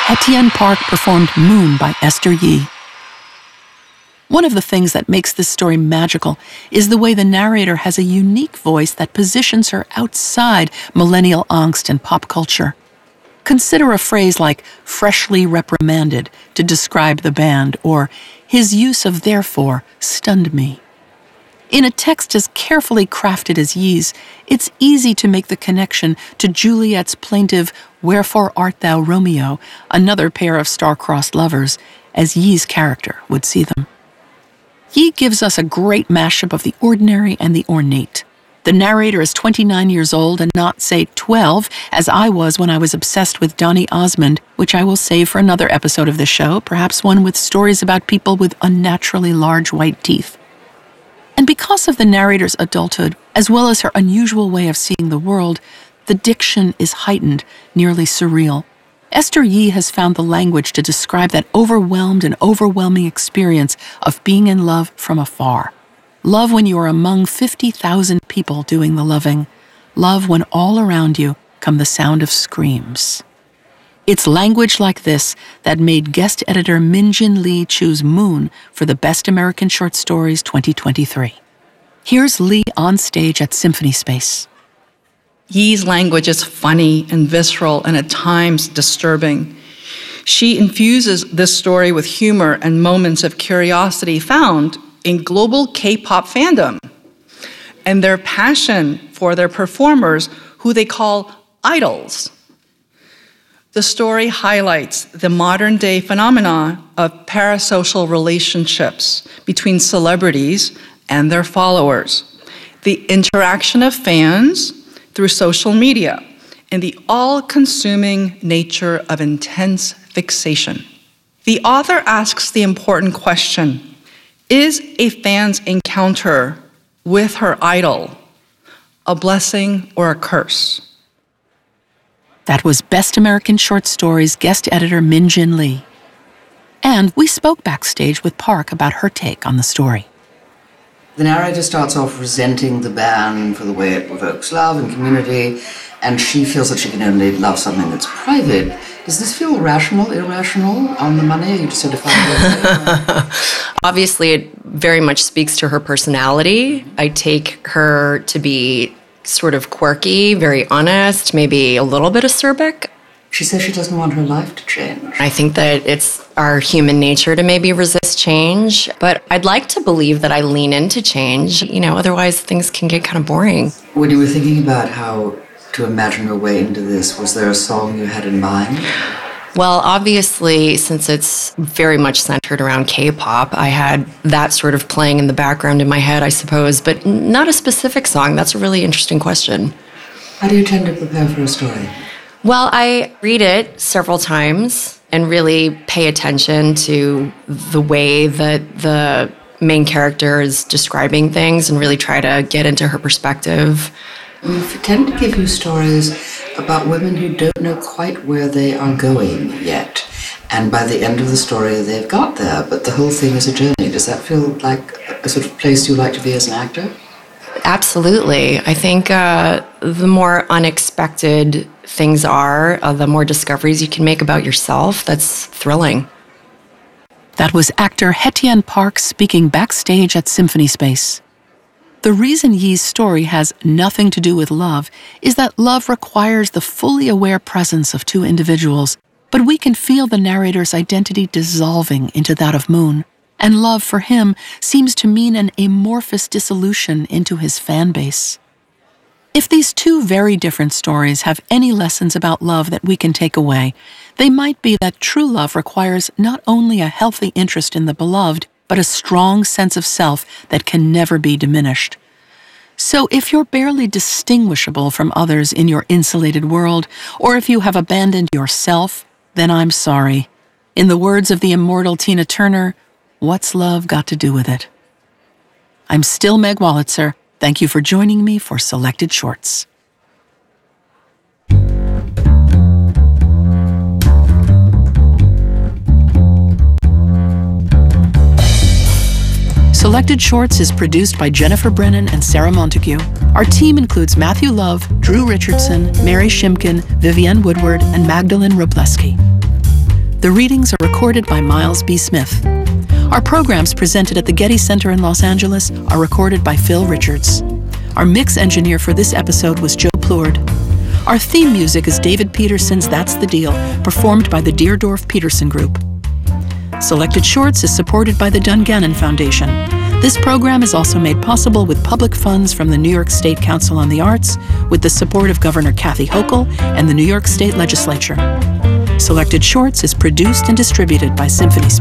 Etienne Park performed Moon by Esther Yi. One of the things that makes this story magical is the way the narrator has a unique voice that positions her outside millennial angst and pop culture. Consider a phrase like freshly reprimanded to describe the band, or his use of therefore stunned me. In a text as carefully crafted as Yi's, it's easy to make the connection to Juliet's plaintive "Wherefore art thou, Romeo?" another pair of star-crossed lovers, as Yi's character would see them. Yi gives us a great mashup of the ordinary and the ornate. The narrator is 29 years old and not, say, 12, as I was when I was obsessed with Donny Osmond, which I will save for another episode of the show, perhaps one with stories about people with unnaturally large white teeth. And because of the narrator's adulthood, as well as her unusual way of seeing the world, the diction is heightened, nearly surreal. Esther Yi has found the language to describe that overwhelmed and overwhelming experience of being in love from afar. Love when you are among 50,000 people doing the loving. Love when all around you come the sound of screams. It's language like this that made guest editor Min-Jin Lee choose Moon for the Best American Short Stories 2023. Here's Lee on stage at Symphony Space. Yi's language is funny and visceral and at times disturbing. She infuses this story with humor and moments of curiosity found in global K-pop fandom and their passion for their performers, who they call idols. The story highlights the modern-day phenomena of parasocial relationships between celebrities and their followers, the interaction of fans through social media, and the all-consuming nature of intense fixation. The author asks the important question: is a fan's encounter with her idol a blessing or a curse? That was Best American Short Stories guest editor Min-Jin Lee. And we spoke backstage with Park about her take on the story. The narrator starts off resenting the band for the way it evokes love and community, and she feels that she can only love something that's private. Does this feel rational, irrational, on the money? Are you just certified? Obviously, it very much speaks to her personality. I take her to be sort of quirky, very honest, maybe a little bit acerbic. She says she doesn't want her life to change. I think that it's our human nature to maybe resist change, but I'd like to believe that I lean into change. Otherwise things can get kind of boring. When you were thinking about how to imagine your way into this, was there a song you had in mind? Well, obviously, since it's very much centered around K-pop, I had that sort of playing in the background in my head, I suppose, but not a specific song. That's a really interesting question. How do you tend to prepare for a story? Well, I read it several times and really pay attention to the way that the main character is describing things and really try to get into her perspective. We tend to give you stories about women who don't know quite where they are going yet. And by the end of the story, they've got there, but the whole thing is a journey. Does that feel like a sort of place you like to be as an actor? Absolutely. I think the more unexpected things are, the more discoveries you can make about yourself. That's thrilling. That was actor Etienne Park speaking backstage at Symphony Space. The reason Yi's story has nothing to do with love is that love requires the fully aware presence of two individuals, but we can feel the narrator's identity dissolving into that of Moon, and love for him seems to mean an amorphous dissolution into his fan base. If these two very different stories have any lessons about love that we can take away, they might be that true love requires not only a healthy interest in the beloved, but a strong sense of self that can never be diminished. So if you're barely distinguishable from others in your insulated world, or if you have abandoned yourself, then I'm sorry. In the words of the immortal Tina Turner, what's love got to do with it? I'm still Meg Wolitzer. Thank you for joining me for Selected Shorts. Selected Shorts is produced by Jennifer Brennan and Sarah Montague. Our team includes Matthew Love, Drew Richardson, Mary Shimkin, Vivienne Woodward, and Magdalene Robleski. The readings are recorded by Miles B. Smith. Our programs presented at the Getty Center in Los Angeles are recorded by Phil Richards. Our mix engineer for this episode was Joe Plourde. Our theme music is David Peterson's That's the Deal, performed by the Deerdorf Peterson Group. Selected Shorts is supported by the Dungannon Foundation. This program is also made possible with public funds from the New York State Council on the Arts, with the support of Governor Kathy Hochul and the New York State Legislature. Selected Shorts is produced and distributed by Symphony